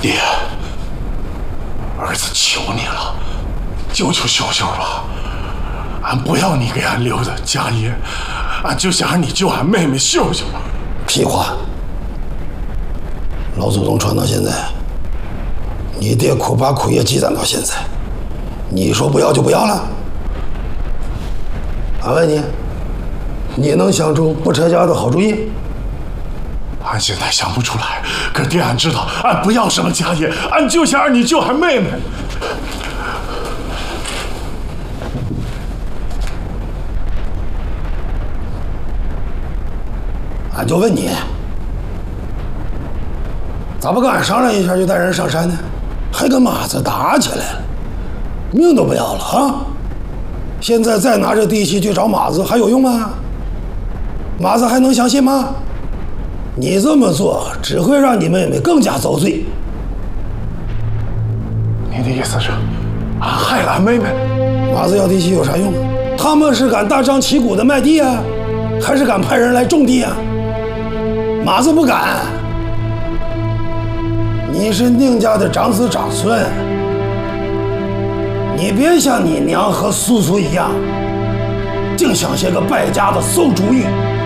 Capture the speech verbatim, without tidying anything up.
爹，儿子求你了，救救秀秀吧！俺不要你给俺留的家业，俺就想让你救俺妹妹秀秀。 屁话！老祖宗传到现在，你爹苦把苦业积攒到现在，你说不要就不要了？俺问你，你能想出不拆家的好主意？ 俺现在想不出来，可爹，俺知道，俺不要什么家业，俺就想让你救俺妹妹。 俺就问你，咋不跟俺商量一下就带人上山呢？还跟马子打起来了，命都不要了啊！现在再拿着地契去找马子还有用吗？马子还能相信吗？你这么做只会让你妹妹更加遭罪。 你的意思是，俺害了俺妹妹？ 马子要地契有啥用啊？他们是敢大张旗鼓的卖地啊，还是敢派人来种地啊？马子不敢。你是宁家的长子长孙，你别像你娘和叔叔一样，净想些个败家的馊主意。